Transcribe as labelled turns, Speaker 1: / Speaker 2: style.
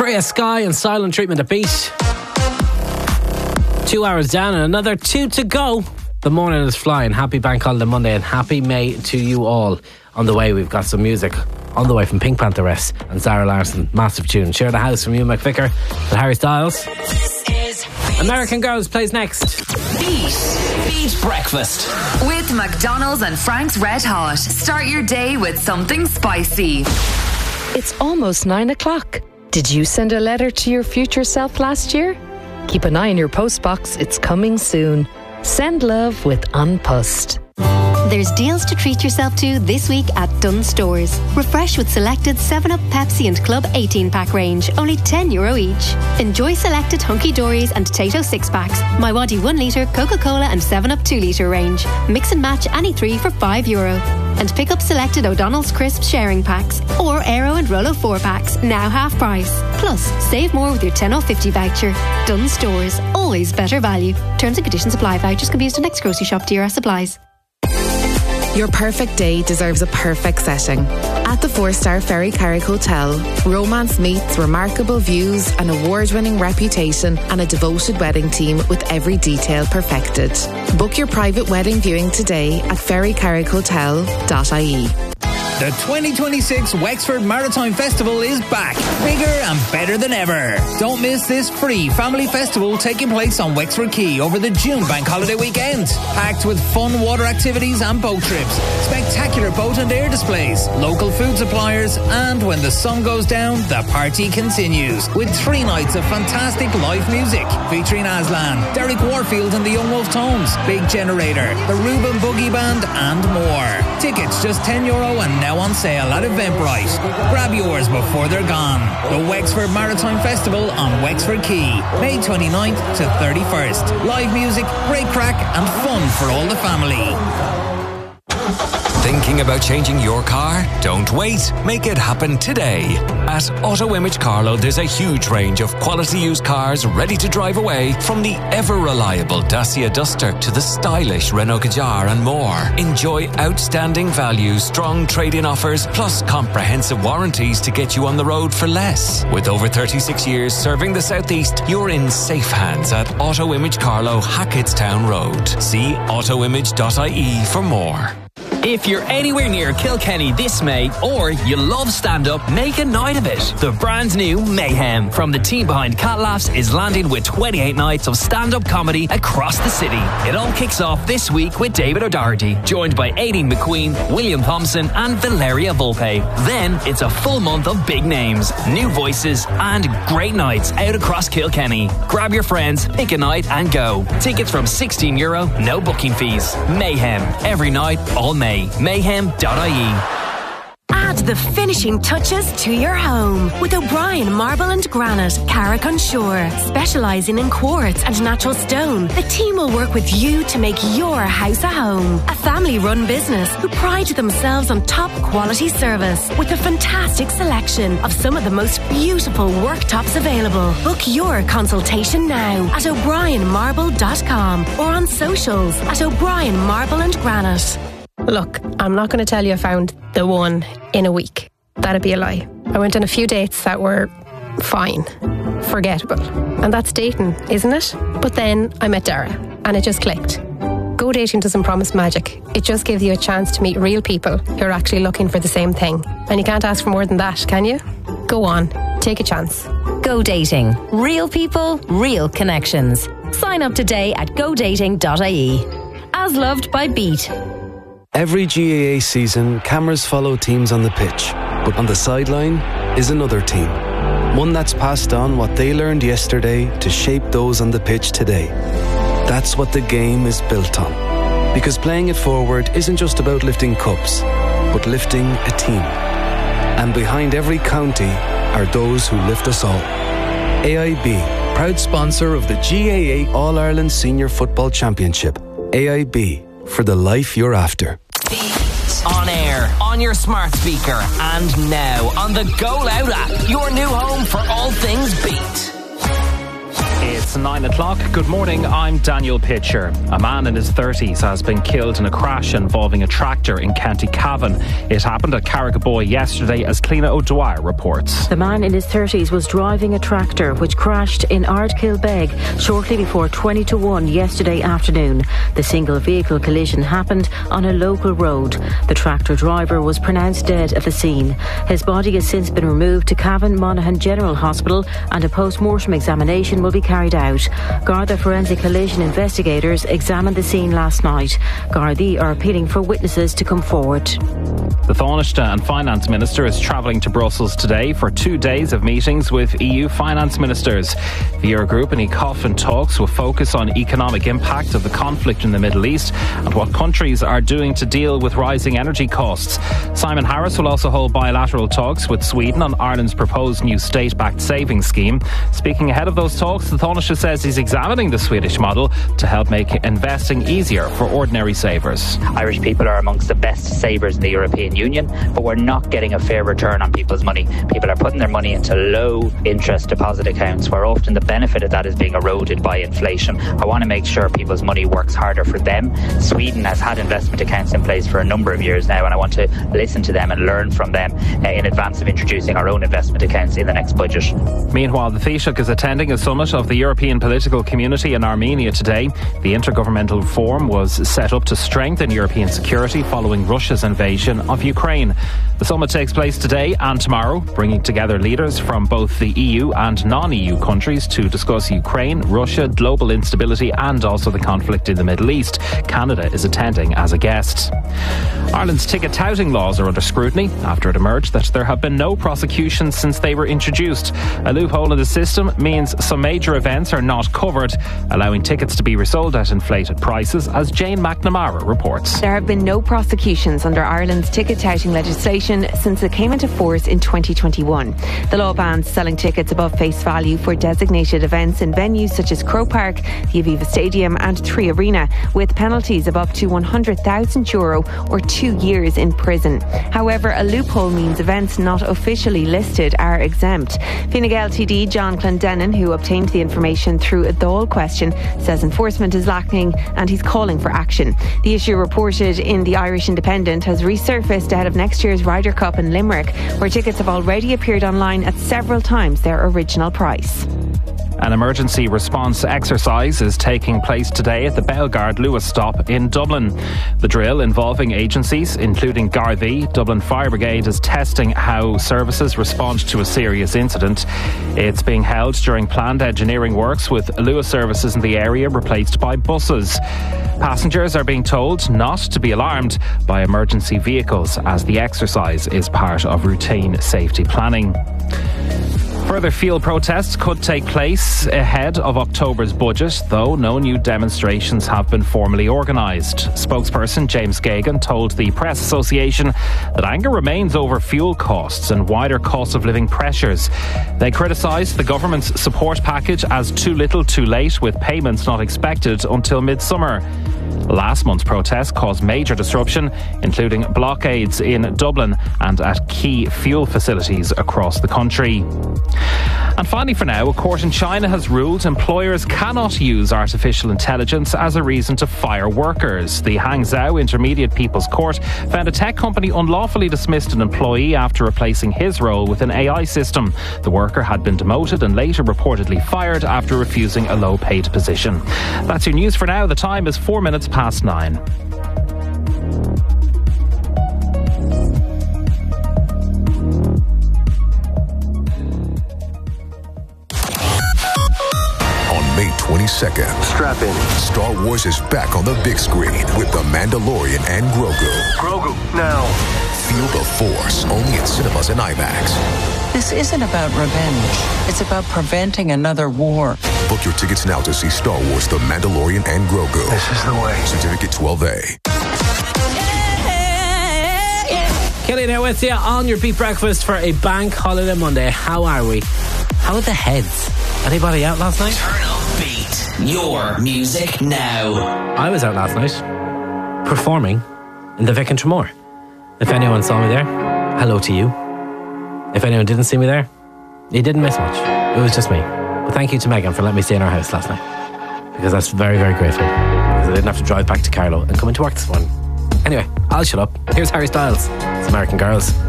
Speaker 1: Freya Sky and Silent Treatment at Beat. 2 hours down and another 2 to go. The morning is flying. Happy Bank Holiday Monday and happy May to you all. On the way, we've got some music on the way from Pink Pantheress and Zara Larsson. Massive tune. Share the House from Ewan McVicker to Harry Styles. American Girls plays next.
Speaker 2: Beat Breakfast with McDonald's and Frank's Red Hot. Start your day with something spicy.
Speaker 3: It's almost 9 o'clock. Did you send a letter to your future self last year? Keep an eye on your postbox. It's coming soon. Send love with Unpussed.
Speaker 4: There's deals to treat yourself to this week at Dunnes Stores. Refresh with selected 7up, Pepsi and Club 18-pack range, only €10 each. Enjoy selected Hunky Dories and Tato 6-packs, My Waddy 1 litre, Coca-Cola and 7up 2 litre range. Mix and match any 3 for €5. And pick up selected O'Donnell's Crisp sharing packs or Aero and Rolo 4-packs, now half price. Plus, save more with your 10/50 voucher. Dunnes Stores, always better value. Terms and conditions apply. Vouchers can be used at next grocery shop. DRS supplies.
Speaker 5: Your perfect day deserves a perfect setting. At the 4-star Ferry Carrick Hotel, romance meets remarkable views, an award-winning reputation and a devoted wedding team with every detail perfected. Book your private wedding viewing today at ferrycarrickhotel.ie.
Speaker 6: The 2026 Wexford Maritime Festival is back, bigger and better than ever. Don't miss this free family festival taking place on Wexford Quay over the June bank holiday weekend. Packed with fun water activities and boat trips, spectacular boat and air displays, local food suppliers, and when the sun goes down, the party continues with 3 nights of fantastic live music featuring Aslan, Derek Warfield and the Young Wolf Tones, Big Generator, the Reuben Boogie Band, and more. Tickets just €10 and now on sale at Eventbrite. Grab yours before they're gone. The Wexford Maritime Festival on Wexford Quay, May 29th to 31st. Live music, great crack and fun for all the family.
Speaker 7: Thinking about changing your car? Don't wait. Make it happen today. At Auto Image Carlow, there's a huge range of quality used cars ready to drive away, from the ever-reliable Dacia Duster to the stylish Renault Kadjar and more. Enjoy outstanding values, strong trade-in offers, plus comprehensive warranties to get you on the road for less. With over 36 years serving the Southeast, you're in safe hands at Auto Image Carlow, Hackettstown Road. See autoimage.ie for more.
Speaker 8: If you're anywhere near Kilkenny this May, or you love stand-up, make a night of it. The brand new Mayhem from the team behind Cat Laughs is landing with 28 nights of stand-up comedy across the city. It all kicks off this week with David O'Doherty, joined by Aideen McQueen, William Thompson and Valeria Volpe. Then it's a full month of big names, new voices and great nights out across Kilkenny. Grab your friends, pick a night and go. Tickets from €16, no booking fees. Mayhem, every night, all May. Mayhem.ie.
Speaker 9: Add the finishing touches to your home with O'Brien Marble and Granite, Carrick-on-Shore. Specialising in quartz and natural stone, the team will work with you to make your house a home. A family-run business who pride themselves on top quality service with a fantastic selection of some of the most beautiful worktops available. Book your consultation now at o'brienmarble.com or on socials at O'Brien Marble and Granite.
Speaker 10: Look, I'm not going to tell you I found the one in a week. That'd be a lie. I went on a few dates that were fine, forgettable. And that's dating, isn't it? But then I met Dara and it just clicked. Go dating doesn't promise magic. It just gives you a chance to meet real people who are actually looking for the same thing. And you can't ask for more than that, can you? Go on, take a chance.
Speaker 11: Go Dating. Real people, real connections. Sign up today at godating.ie. As loved by Beat.
Speaker 12: Every GAA season, cameras follow teams on the pitch, but on the sideline is another team. One that's passed on what they learned yesterday to shape those on the pitch today. That's what the game is built on. Because playing it forward isn't just about lifting cups, but lifting a team. And behind every county are those who lift us all. AIB, proud sponsor of the GAA All-Ireland Senior Football Championship. AIB, for the life you're after.
Speaker 8: On air, on your smart speaker, and now on the Go Loud app, your new home for all things Beat. It's
Speaker 13: 9 o'clock. Good morning, I'm Daniel Pitcher. A man in his 30s has been killed in a crash involving a tractor in County Cavan. It happened at Carrigaboy yesterday, as Cliona O'Dwyer reports.
Speaker 14: The man in his 30s was driving a tractor which crashed in Ardkilbeg shortly before 20 to 1 yesterday afternoon. The single vehicle collision happened on a local road. The tractor driver was pronounced dead at the scene. His body has since been removed to Cavan Monaghan General Hospital and a post-mortem examination will be carried out. Garda Forensic Collision investigators examined the scene last night. Gardaí are appealing for witnesses to come forward.
Speaker 13: The Taoiseach and Finance Minister is travelling to Brussels today for 2 days of meetings with EU finance ministers. The Eurogroup and ECOFIN talks will focus on economic impact of the conflict in the Middle East and what countries are doing to deal with rising energy costs. Simon Harris will also hold bilateral talks with Sweden on Ireland's proposed new state-backed savings scheme. Speaking ahead of those talks, the Taoiseach says he's examining the Swedish model to help make investing easier for ordinary savers.
Speaker 15: Irish people are amongst the best savers in the European Union, but we're not getting a fair return on people's money. People are putting their money into low interest deposit accounts where often the benefit of that is being eroded by inflation. I want to make sure people's money works harder for them. Sweden has had investment accounts in place for a number of years now, and I want to listen to them and learn from them in advance of introducing our own investment accounts in the next budget.
Speaker 13: Meanwhile, the Taoiseach is attending a summit of the European political community in Armenia today. The Intergovernmental Forum was set up to strengthen European security following Russia's invasion of Ukraine. The summit takes place today and tomorrow, bringing together leaders from both the EU and non-EU countries to discuss Ukraine, Russia, global instability and also the conflict in the Middle East. Canada is attending as a guest. Ireland's ticket touting laws are under scrutiny after it emerged that there have been no prosecutions since they were introduced. A loophole in the system means some major events are not covered, allowing tickets to be resold at inflated prices, as Jane McNamara reports.
Speaker 16: There have been no prosecutions under Ireland's ticket touting legislation since it came into force in 2021. The law bans selling tickets above face value for designated events in venues such as Croke Park, the Aviva Stadium and Three Arena, with penalties of up to €100,000 or 2 years in prison. However, a loophole means events not officially listed are exempt. Fine Gael TD John Clendenin, who obtained the information through a Dáil question, says enforcement is lacking and he's calling for action. The issue, reported in the Irish Independent, has resurfaced ahead of next year's Ryder Cup in Limerick, where tickets have already appeared online at several times their original price.
Speaker 13: An emergency response exercise is taking place today at the Bellegarde Lewis stop in Dublin. The drill, involving agencies including Gardaí, Dublin Fire Brigade, is testing how services respond to a serious incident. It's being held during planned engineering works, with Lewis services in the area replaced by buses. Passengers are being told not to be alarmed by emergency vehicles, as the exercise is part of routine safety planning. Further field protests could take place ahead of October's budget, though no new demonstrations have been formally organised. Spokesperson James Gagan told the Press Association that anger remains over fuel costs and wider cost of living pressures. They criticised the government's support package as too little too late, with payments not expected until midsummer. Last month's protests caused major disruption, including blockades in Dublin and at key fuel facilities across the country. And finally, for now, a court in China has ruled employers cannot use artificial intelligence as a reason to fire workers. The Hangzhou Intermediate People's Court found a tech company unlawfully dismissed an employee after replacing his role with an AI system. The worker had been demoted and later reportedly fired after refusing a low-paid position. That's your news for now. The time is 4 minutes past 9.
Speaker 17: May 22nd. Strap in. Star Wars is back on the big screen with The Mandalorian and Grogu.
Speaker 18: Grogu, now.
Speaker 17: Feel the Force, only in cinemas and IMAX.
Speaker 19: This isn't about revenge. It's about preventing another war.
Speaker 17: Book your tickets now to see Star Wars, The Mandalorian and Grogu.
Speaker 18: This is the way.
Speaker 17: Certificate 12A.
Speaker 1: Kelly now with you on your Beat Breakfast for a bank holiday Monday. How are we? How are the heads? Anybody out last night?
Speaker 20: Turn up Beat. Your music now.
Speaker 1: I was out last night performing in the Vic and Tramore. If anyone saw me there, hello to you. If anyone didn't see me there, you didn't miss much. It was just me. But thank you to Megan for letting me stay in her house last night, because that's very, very grateful, because I didn't have to drive back to Carlow and come into work this morning. Anyway, I'll shut up. Here's Harry Styles. It's American Girls.